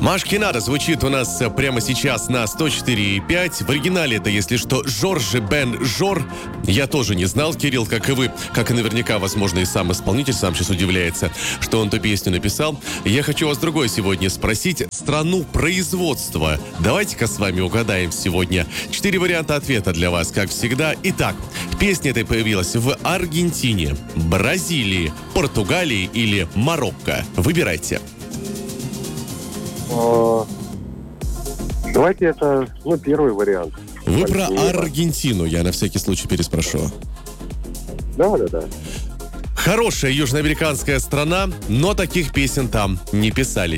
Машки надо звучит у нас прямо сейчас на 104.5. В оригинале это, если что, Жоржи Бен Жор. Я тоже не знал, Кирилл, как и вы, как и наверняка, возможно, и сам исполнитель сам сейчас удивляется, что он эту песню написал. Я хочу вас другое сегодня спросить. Страну производства. Давайте-ка с вами угадаем сегодня. 4 варианта ответа для вас, как всегда. Итак, песня эта появилась в Аргентине, Бразилии, Португалии или Марокко. Выбирайте. Давайте это, первый вариант. Вы про Аргентину, я на всякий случай переспрошу. Да. Хорошая южноамериканская страна, но таких песен там не писали.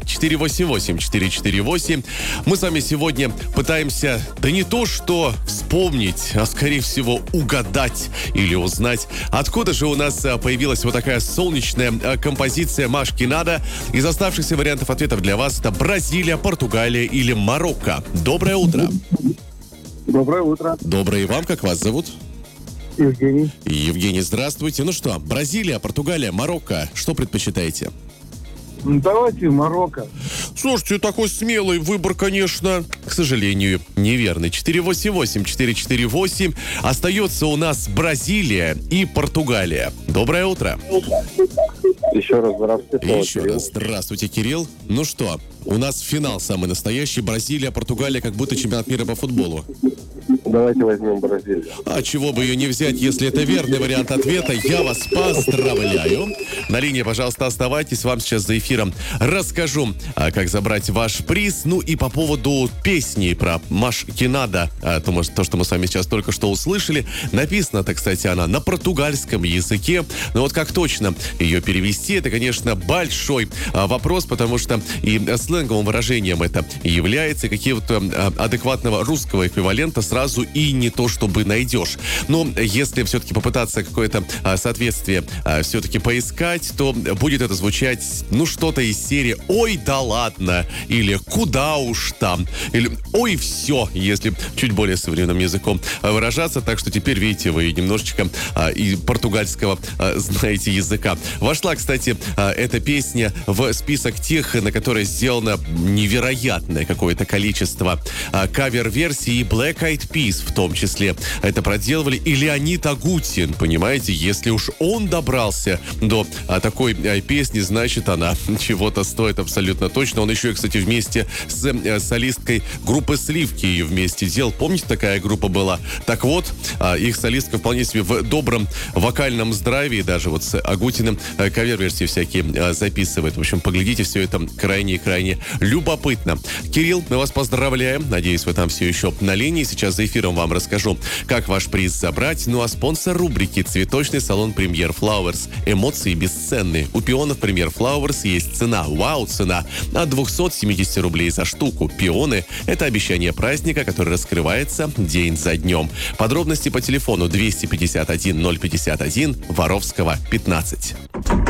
488-448. Мы с вами сегодня пытаемся, да не то что вспомнить, а скорее всего угадать или узнать, откуда же у нас появилась вот такая солнечная композиция «Машки надо». Из оставшихся вариантов ответов для вас это Бразилия, Португалия или Марокко. Доброе утро. Доброе утро. Доброе и вам. Как вас зовут? Евгений. Евгений, здравствуйте. Ну что, Бразилия, Португалия, Марокко. Что предпочитаете? Давайте Марокко. Слушайте, такой смелый выбор, конечно, к сожалению, неверный. 488-448. Остается у нас Бразилия и Португалия. Доброе утро. Еще раз здравствуйте. Еще раз здравствуйте, Кирилл. Ну что, у нас финал самый настоящий. Бразилия, Португалия, как будто чемпионат мира по футболу. Давайте возьмем Бразилию. А чего бы ее не взять, если это верный вариант ответа? Я вас поздравляю. На линии, пожалуйста, оставайтесь. Вам сейчас за эфиром расскажу, как забрать ваш приз. Ну и по поводу песни про Машки надо, то, что мы с вами сейчас только что услышали. Написана-то, кстати, она на португальском языке. Но вот как точно ее перевести, это, конечно, большой вопрос, потому что и сленговым выражением это является, какие-то адекватного русского эквивалента сразу и не то чтобы найдешь. Но если все-таки попытаться какое-то соответствие все-таки поискать, то будет это звучать, что-то из серии «Ой, да ладно!» или «Куда уж там?» или «Ой, все!», если чуть более современным языком выражаться. Так что теперь, видите, вы немножечко и португальского знаете языка. Вошла, кстати, эта песня в список тех, на которые сделано невероятное какое-то количество кавер-версий, Black Eyed Peas в том числе это проделывали, и Леонид Агутин, понимаете, если уж он добрался до такой песни, значит она чего-то стоит абсолютно точно. Он еще, кстати, вместе с солисткой группы «Сливки» ее вместе делал. Помните, такая группа была? Так вот, их солистка вполне себе в добром вокальном здравии, даже вот с Агутиным кавер-версии всякие записывает. В общем, поглядите, все это крайне любопытно. Кирилл, мы вас поздравляем. Надеюсь, вы там все еще на линии. Сейчас за эфиром вам расскажу, как ваш приз забрать. Ну а спонсор рубрики — цветочный салон Premier Flowers. Эмоции бесценные. У пионов Premier Flowers есть цена, вау-цена, от 270 рублей за штуку. Пионы — это обещание праздника, который раскрывается день за днем. Подробности по телефону 251 051, Воровского, 15.